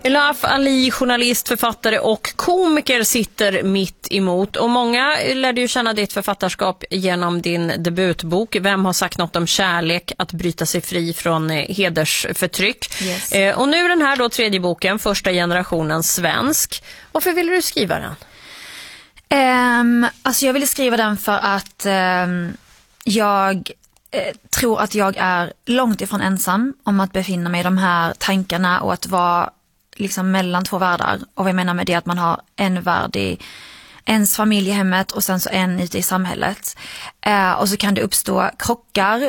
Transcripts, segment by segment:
Elaf Ali, journalist, författare och komiker, sitter mitt emot. Och många lärde ju känna ditt författarskap genom din debutbok Vem har sagt något om kärlek? Att bryta sig fri från hedersförtryck. Yes. Och nu den här då tredje boken, Första generationens svensk. Varför ville du skriva den? Alltså jag ville skriva den för att jag tror att jag är långt ifrån ensam om att befinna mig i de här tankarna och att vara liksom mellan två världar. Och vad jag menar med det att man har en värld i ens familj i hemmet och sen så en ute i samhället. Och så kan det uppstå krockar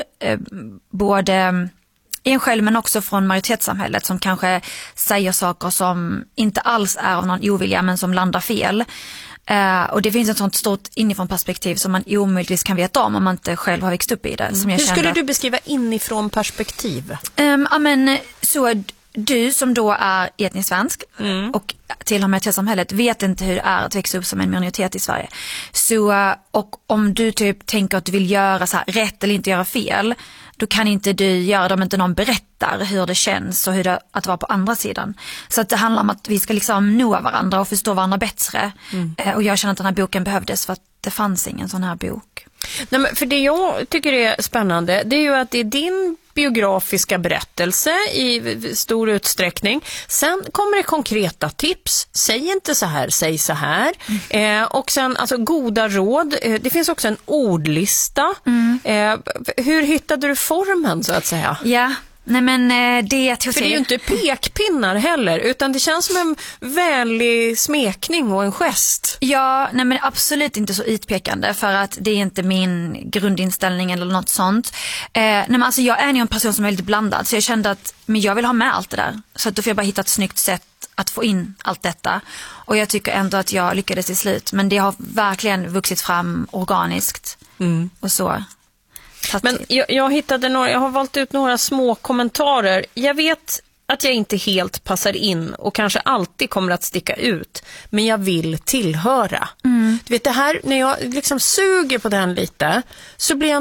både i en själv men också från majoritetssamhället som kanske säger saker som inte alls är av någon ovilja men som landar fel. Och det finns ett sånt stort inifrån perspektiv som man omöjligtvis kan veta om man inte själv har växt upp i det. Som jag Hur skulle du beskriva inifrån perspektiv? Men så du som då är etnisk svensk och tillhör majoritetssamhället vet inte hur det är att växa upp som en minoritet i Sverige. Så, och om du typ tänker att du vill göra så här rätt eller inte göra fel, då kan inte du göra det om inte någon berättar hur det känns och hur det är att vara på andra sidan. Så att det handlar om att vi ska liksom nå varandra och förstå varandra bättre. Och jag känner att den här boken behövdes för att det fanns ingen sån här bok. Nej, men för det jag tycker är spännande, det är ju att det är din biografiska berättelse i stor utsträckning. Sen kommer det konkreta tips. Säg inte så här, säg så här. Och sen alltså goda råd. Det finns också en ordlista. Hur hittade du formen så att säga? Ja. Nej men det För det är ju inte pekpinnar heller, utan det känns som en vänlig smekning och en gest. Ja, nej men absolut inte så utpekande för att det är inte min grundinställning eller något sånt. Nej men alltså jag är ju en person som är lite blandad så jag kände att men jag vill ha med allt det där. Så att då får jag bara hitta ett snyggt sätt att få in allt detta. Och jag tycker ändå att jag lyckades till slut. Men det har verkligen vuxit fram organiskt och så. Men jag hittade jag har valt ut några små kommentarer. Jag vet att jag inte helt passar in och kanske alltid kommer att sticka ut, men jag vill tillhöra. Du vet det här, när jag liksom suger på den lite så blir jag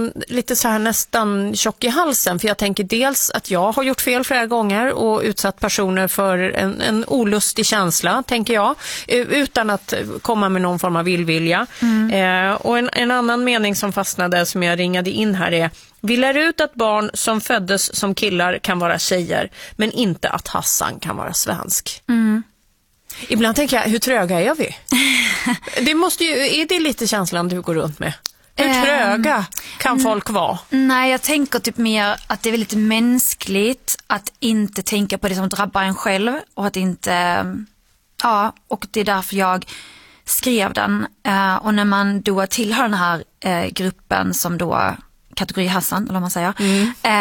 nästan tjock i halsen, för jag tänker dels att jag har gjort fel flera gånger och utsatt personer för en olustig känsla, tänker jag, utan att komma med någon form av illvilja. Och en annan mening som fastnade som jag ringade in här är: vi lär ut att barn som föddes som killar kan vara tjejer, men inte att Hassan kan vara svensk. Ibland tänker jag, hur tröga är vi? Det måste ju, är det lite känslan du går runt med? Hur tröga kan folk vara? Nej, jag tänker typ mer att det är väldigt mänskligt att inte tänka på det som drabbar en själv och att inte, och det är därför jag skrev den. Och när man då tillhör den här gruppen som då kategori Hassan, eller vad man säger.